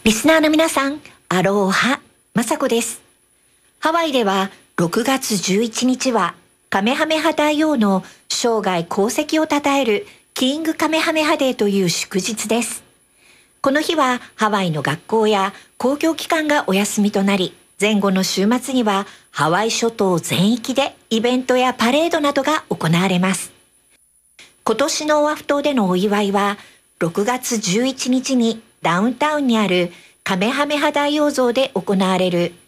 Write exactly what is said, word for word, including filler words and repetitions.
リスナーの皆さん、アローハ、まさこです。ハワイではろくがつじゅういちにちはカメハメハ大王の生涯功績を称えるキングカメハメハデーという祝日です。この日はハワイの学校や公共機関がお休みとなり、前後の週末にはハワイ諸島全域でイベントやパレードなどが行われます。今年のオアフ島でのお祝いは、ろくがつじゅういちにちにダウンタウンにあるカメハメハ大王像で行われる